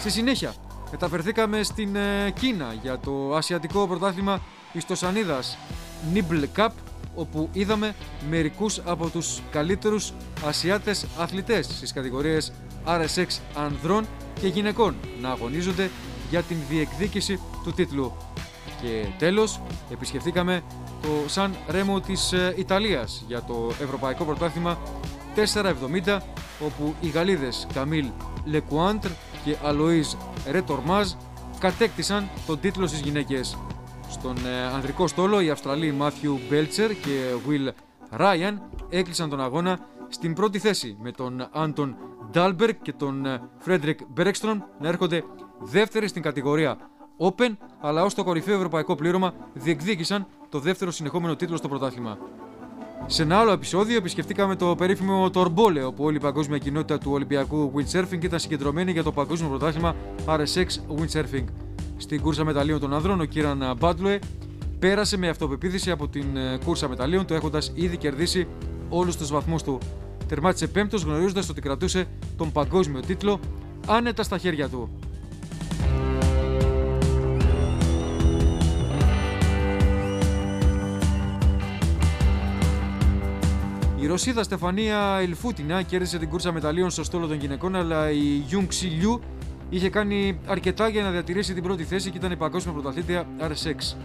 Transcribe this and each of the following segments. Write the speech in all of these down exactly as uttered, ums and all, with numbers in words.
Στη συνέχεια μεταφερθήκαμε στην ε, Κίνα για το ασιατικό πρωτάθλημα ιστοσανίδας Nibble Cup, όπου είδαμε μερικούς από τους καλύτερους Ασιάτες αθλητές στις κατηγορίες αρ ες εξ ανδρών και γυναικών να αγωνίζονται για την διεκδίκηση του τίτλου. Και τέλος επισκεφθήκαμε το Σαν Ρέμο της ε, Ιταλίας για το Ευρωπαϊκό Πρωτάθλημα τετρακόσια εβδομήντα, όπου οι Γαλλίδες Καμίλ Λεκουάντρ και Αλοΐζ Ρετορμάζ κατέκτησαν τον τίτλο στις γυναίκες. Στον ε, ανδρικό στόλο οι Αυστραλοί Μάθιου Μπέλτσερ και Will Ράιαν έκλεισαν τον αγώνα στην πρώτη θέση, με τον Άντων Ντάλμπεργκ και τον Φρέντρικ Μπέρεκστρομ να έρχονται δεύτεροι στην κατηγορία Open, αλλά ως το κορυφαίο ευρωπαϊκό πλήρωμα διεκδίκησαν το δεύτερο συνεχόμενο τίτλο στο πρωτάθλημα. Σε ένα άλλο επεισόδιο επισκεφτήκαμε το περίφημο Τορμπόλε, όπου όλη η παγκόσμια κοινότητα του Ολυμπιακού Windsurfing ήταν συγκεντρωμένη για το παγκόσμιο πρωτάθλημα αρ ες εξ Windsurfing. Στην κούρσα μεταλλίων των ανδρών, ο Κίραν Μπάντλοε πέρασε με αυτοπεποίθηση από την κούρσα μεταλλίων του, έχοντας ήδη κερδίσει όλους τους βαθμούς του. Τερμάτισε πέμπτος, γνωρίζοντας ότι κρατούσε τον παγκόσμιο τίτλο άνετα στα χέρια του. Η Ρωσίδα Στεφανία Ελφούτινα κέρδισε την κούρσα μεταλλίων στο στόλο των γυναικών, αλλά η Γιουνγκ Σι Λιου είχε κάνει αρκετά για να διατηρήσει την πρώτη θέση και ήταν η παγκόσμια πρωταθλήτρια αρ ες εξ.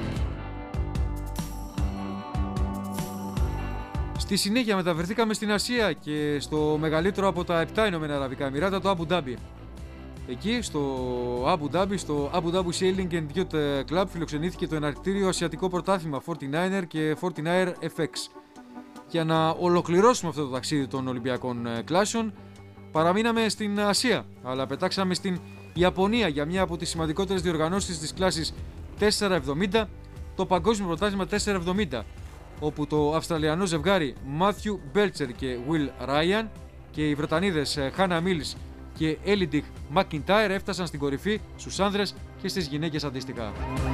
Στη συνέχεια μεταφερθήκαμε στην Ασία και στο μεγαλύτερο από τα επτά Ηνωμένα Αραβικά Εμιράτα, το Αμπου Ντάμπι. Εκεί στο Αμπου Ντάμπι, στο Abu Dhabi Sailing and Yacht Club, φιλοξενήθηκε το εναρκτήριο ασιατικό πρωτάθλημα φορty niner και φορty niner εφ εξ. Για να ολοκληρώσουμε αυτό το ταξίδι των Ολυμπιακών κλάσεων, παραμείναμε στην Ασία, αλλά πετάξαμε στην Ιαπωνία για μια από τις σημαντικότερες διοργανώσεις της κλάσης τετρακόσια εβδομήντα, το Παγκόσμιο Πρωτάθλημα τετρακόσια εβδομήντα, όπου το Αυστραλιανό ζευγάρι Μάθιου Μπέλτσερ και Will Ράιαν και οι Βρετανίδες Χάνα Μίλς και Έλιντιχ Μακιντάιρ έφτασαν στην κορυφή στους άνδρες και στις γυναίκες αντίστοιχα.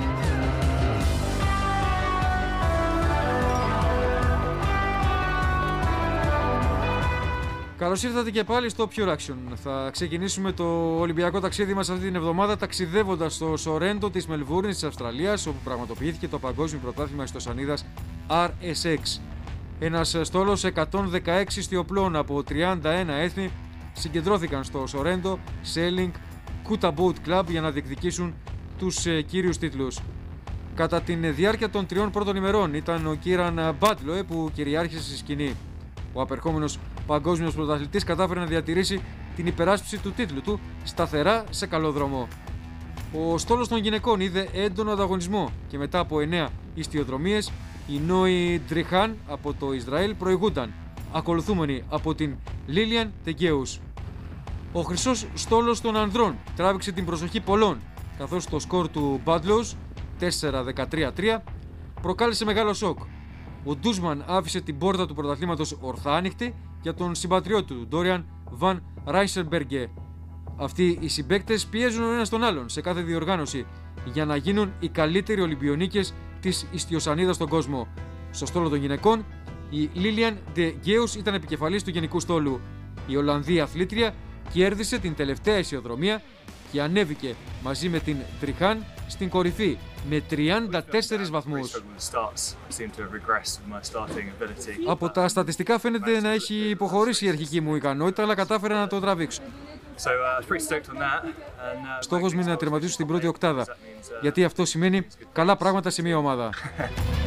Καλώς ήρθατε και πάλι στο Pure Action. Θα ξεκινήσουμε το Ολυμπιακό ταξίδι μας αυτή την εβδομάδα ταξιδεύοντας στο Σορέντο της Μελβούρνης της Αυστραλίας, όπου πραγματοποιήθηκε το Παγκόσμιο Πρωτάθλημα ιστοσανίδας αρ ες εξ. Ένας στόλος εκατόν δεκαέξι ιστιοπλών από τριάντα ένα έθνη συγκεντρώθηκαν στο Σορέντο Sailing Kuta Boat Club για να διεκδικήσουν τους ε, κύριους τίτλους. Κατά τη διάρκεια των τριών πρώτων ημερών ήταν ο Κίραν Μπάντλοε που κυριάρχησε στη σκηνή. Ο απερχόμενος παγκόσμιος πρωταθλητής κατάφερε να διατηρήσει την υπεράσπιση του τίτλου του σταθερά σε καλό δρόμο. Ο στόλος των γυναικών είδε έντονο ανταγωνισμό και μετά από εννέα ιστιοδρομίες η Νόη Ντριχάν από το Ισραήλ προηγούνταν, ακολουθούμενη από την Λίλιαν Τεγκέους. Ο χρυσός στόλος των ανδρών τράβηξε την προσοχή πολλών, καθώς το σκορ του Μπάντλοους τέσσερα δεκατρία τρία προκάλεσε μεγάλο σοκ. Ο Ντούσμαν άφησε την πόρτα του πρωταθλήματος ορθά άνοιχτη για τον συμπατριώτη του, Ντόριαν Βαν Ράισερμπεργκε. Αυτοί οι συμπαίκτες πιέζουν ο ένας τον άλλον σε κάθε διοργάνωση για να γίνουν οι καλύτεροι Ολυμπιονίκες της ιστιοσανίδας στον κόσμο. Στο στόλο των γυναικών, η Λίλιαν Τεγκέους ήταν επικεφαλής του γενικού στόλου. Η Ολλανδία αθλήτρια κέρδισε την τελευταία ισιοδρομία και ανέβηκε μαζί με την Τριχάν στην κορυφή με τριάντα τέσσερις βαθμούς. Από τα στατιστικά φαίνεται να έχει υποχωρήσει η αρχική μου ικανότητα, αλλά κατάφερα να το τραβήξω. Στόχος μου είναι να τερματίσω στην πρώτη οκτάδα, γιατί αυτό σημαίνει καλά πράγματα σε μια ομάδα.